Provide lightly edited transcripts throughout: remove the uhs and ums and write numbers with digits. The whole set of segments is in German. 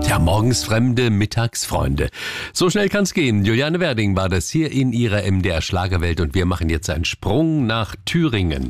Ja, morgens Fremde, mittags Freunde. So schnell kann's gehen. Juliane Werding war das hier in ihrer MDR Schlagerwelt und wir machen jetzt einen Sprung nach Thüringen.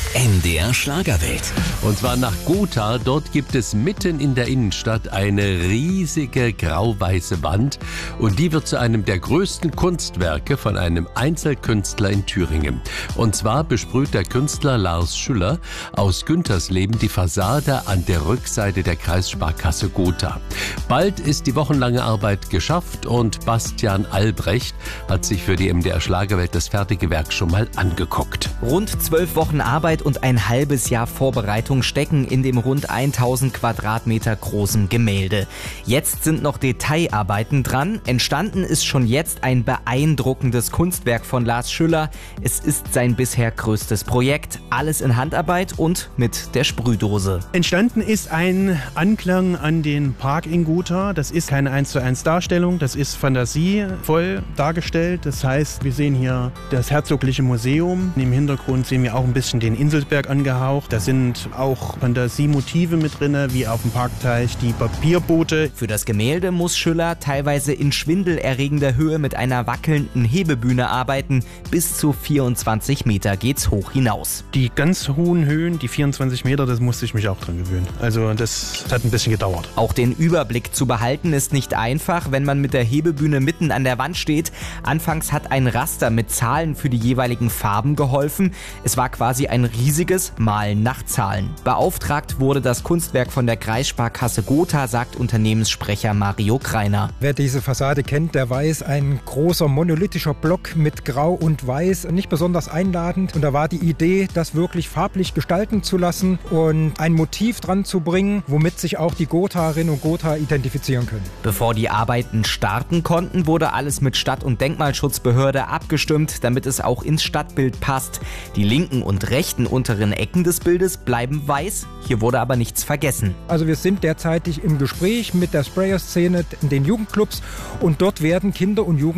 MDR Schlagerwelt. Und zwar nach Gotha. Dort gibt es mitten in der Innenstadt eine riesige grau-weiße Wand und die wird zu einem der größten Kunstwerke von einem Einzelkünstler in Thüringen. Und zwar besprüht der Künstler Lars Schüller aus Güntersleben die Fassade an der Rückseite der Kreissparkasse Gotha. Bald ist die wochenlange Arbeit geschafft und Bastian Albrecht hat sich für die MDR Schlagerwelt das fertige Werk schon mal angeguckt. Rund 12 Wochen Arbeit und ein halbes Jahr Vorbereitung stecken in dem rund 1000 Quadratmeter großen Gemälde. Jetzt sind noch Detailarbeiten dran. Entstanden ist schon jetzt ein beeindruckendes Kunstwerk von Lars Schüller. Es ist sein bisher größtes Projekt. Alles in Handarbeit und mit der Sprühdose. Entstanden ist ein Anklang an den Park in Gotha. Das ist keine 1:1 Darstellung, das ist fantasievoll dargestellt. Das heißt, wir sehen hier das Herzogliche Museum. Im Hintergrund sehen wir auch ein bisschen den Inselsberg angehaucht. Da sind auch Fantasiemotive mit drin, wie auf dem Parkteich die Papierboote. Für das Gemälde muss Schüller teilweise in schwindelerregender Höhe mit einer wackelnden Hebebühne arbeiten. Bis zu 24 Meter geht's hoch hinaus. Die ganz hohen Höhen, die 24 Meter, das musste ich mich auch dran gewöhnen. Also das hat ein bisschen gedauert. Auch den Überblick zu behalten ist nicht einfach, wenn man mit der Hebebühne mitten an der Wand steht. Anfangs hat ein Raster mit Zahlen für die jeweiligen Farben geholfen. Es war quasi ein riesiges Malen nach Zahlen. Beauftragt wurde das Kunstwerk von der Kreissparkasse Gotha, sagt Unternehmenssprecher Mario Kreiner. Wer diese Fassade kennt, der weiß, ein großer monolithischer Block mit Grau und Weiß, nicht besonders einladend. Und da war die Idee, das wirklich farblich gestalten zu lassen und ein Motiv dran zu bringen, womit sich auch die Gotharinnen und Gotha identifizieren können. Bevor die Arbeiten starten konnten, wurde alles mit Stadt- und Denkmalschutzbehörde abgestimmt, damit es auch ins Stadtbild passt. Die linken und rechten unteren Ecken des Bildes bleiben weiß, hier wurde aber nichts vergessen. Also wir sind derzeitig im Gespräch mit der Sprayer-Szene in den Jugendclubs und dort werden Kinder und Jugendliche